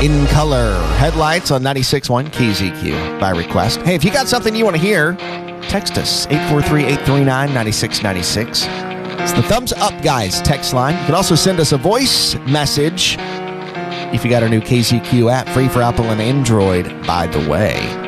In Color headlights on 96.1 KZQ by request. Hey, if you got something you want to hear, text us 843-839-9696. It's the Thumbs Up Guys text line. You can also send us a voice message if you got our new KZQ app, free for Apple and Android, by the way.